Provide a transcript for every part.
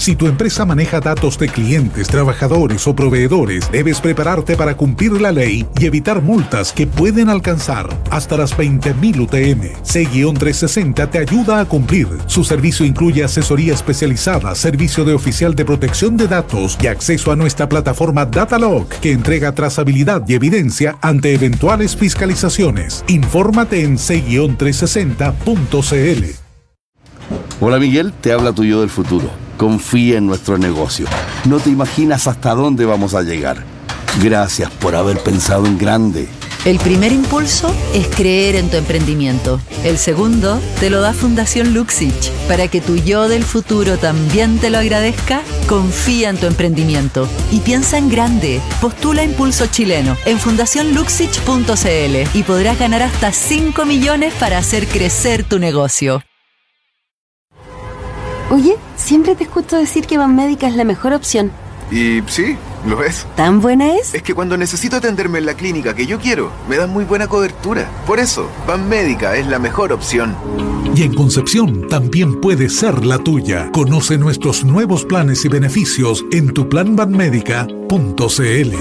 Si tu empresa maneja datos de clientes, trabajadores o proveedores, debes prepararte para cumplir la ley y evitar multas que pueden alcanzar hasta las 20.000 UTM. C-360 te ayuda a cumplir. Su servicio incluye asesoría especializada, servicio de oficial de protección de datos y acceso a nuestra plataforma Datalog, que entrega trazabilidad y evidencia ante eventuales fiscalizaciones. Infórmate en c-360.cl. Hola Miguel, te habla tu yo del futuro. Confía en nuestro negocio. No te imaginas hasta dónde vamos a llegar. Gracias por haber pensado en grande. El primer impulso es creer en tu emprendimiento. El segundo te lo da Fundación Luxich. Para que tu yo del futuro también te lo agradezca, confía en tu emprendimiento y piensa en grande. Postula Impulso Chileno en fundacionluxich.cl y podrás ganar hasta 5 millones para hacer crecer tu negocio. Oye, siempre te escucho decir que Banmédica es la mejor opción. Y sí, lo es. ¿Tan buena es? Es que cuando necesito atenderme en la clínica que yo quiero, me dan muy buena cobertura. Por eso, Banmédica es la mejor opción. Y en Concepción también puede ser la tuya. Conoce nuestros nuevos planes y beneficios en tuplanbanmédica.cl.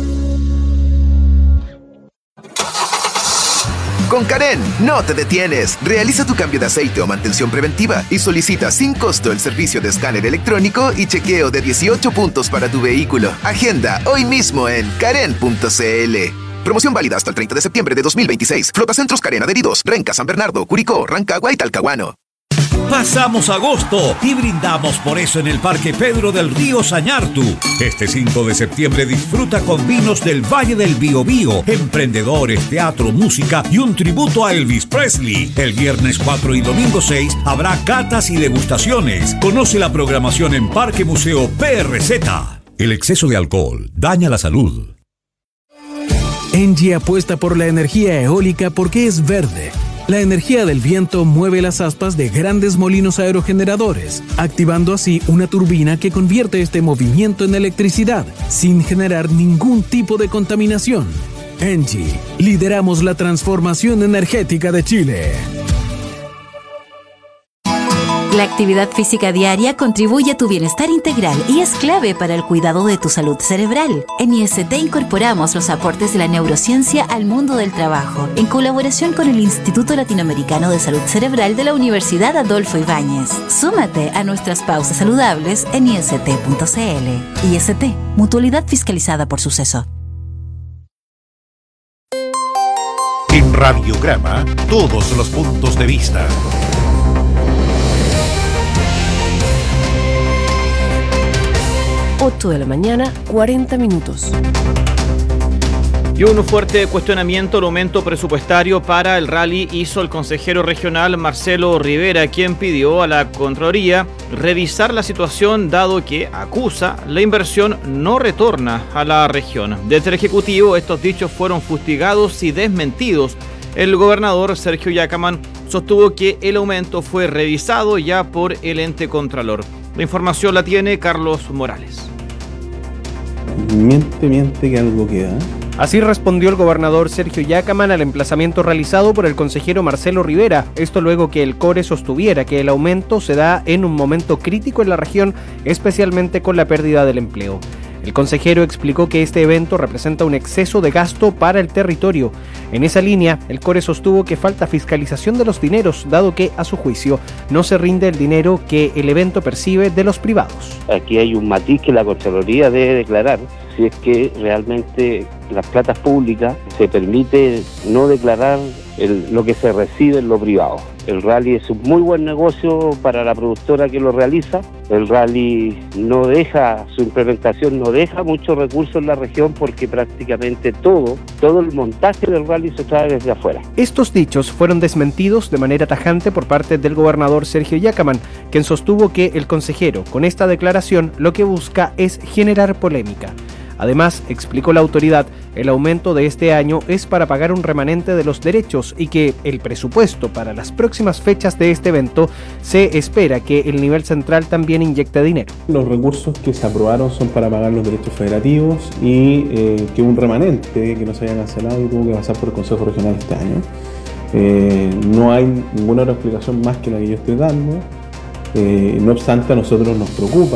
Con Karen, no te detienes. Realiza tu cambio de aceite o mantención preventiva y solicita sin costo el servicio de escáner electrónico y chequeo de 18 puntos para tu vehículo. Agenda hoy mismo en karen.cl. Promoción válida hasta el 30 de septiembre de 2026. Flotacentros Karen adheridos. Renca, San Bernardo, Curicó, Rancagua y Talcahuano. Pasamos agosto y brindamos por eso en el Parque Pedro del Río Sañartu. Este 5 de septiembre disfruta con vinos del Valle del Biobío, emprendedores, teatro, música y un tributo a Elvis Presley. El viernes 4 y domingo 6 habrá catas y degustaciones. Conoce la programación en Parque Museo PRZ. El exceso de alcohol daña la salud. ENGIE apuesta por la energía eólica porque es verde. La energía del viento mueve las aspas de grandes molinos aerogeneradores, activando así una turbina que convierte este movimiento en electricidad, sin generar ningún tipo de contaminación. ENGIE, lideramos la transformación energética de Chile. La actividad física diaria contribuye a tu bienestar integral y es clave para el cuidado de tu salud cerebral. En IST incorporamos los aportes de la neurociencia al mundo del trabajo, en colaboración con el Instituto Latinoamericano de Salud Cerebral de la Universidad Adolfo Ibáñez. Súmate a nuestras pausas saludables en ist.cl. IST, mutualidad fiscalizada por Suceso. En Radiograma, todos los puntos de vista. 8 de la mañana, 40 minutos. Y un fuerte cuestionamiento al aumento presupuestario para el rally hizo el consejero regional Marcelo Rivera, quien pidió a la Contraloría revisar la situación dado que, acusa, la inversión no retorna a la región. Desde el Ejecutivo estos dichos fueron fustigados y desmentidos. El gobernador Sergio Yacamán sostuvo que el aumento fue revisado ya por el ente contralor. La información la tiene Carlos Morales. Miente que algo queda. Así respondió el gobernador Sergio Yacamán al emplazamiento realizado por el consejero Marcelo Rivera. Esto luego que el CORE sostuviera que el aumento se da en un momento crítico en la región, especialmente con la pérdida del empleo. El consejero explicó que este evento representa un exceso de gasto para el territorio. En esa línea, el CORE sostuvo que falta fiscalización de los dineros, dado que, a su juicio, no se rinde el dinero que el evento percibe de los privados. Aquí hay un matiz que la Contraloría debe declarar, si es que realmente las platas públicas se permite no declarar lo que se recibe en lo privado. El rally es un muy buen negocio para la productora que lo realiza. El rally su implementación no deja muchos recursos en la región porque prácticamente todo el montaje del rally se trae desde afuera. Estos dichos fueron desmentidos de manera tajante por parte del gobernador Sergio Yacamán, quien sostuvo que el consejero, con esta declaración, lo que busca es generar polémica. Además, explicó la autoridad, el aumento de este año es para pagar un remanente de los derechos y que el presupuesto para las próximas fechas de este evento se espera que el nivel central también inyecte dinero. Los recursos que se aprobaron son para pagar los derechos federativos y que un remanente que no se haya cancelado y tuvo que pasar por el Consejo Regional este año. No hay ninguna otra explicación más que la que yo estoy dando. No obstante, a nosotros nos preocupa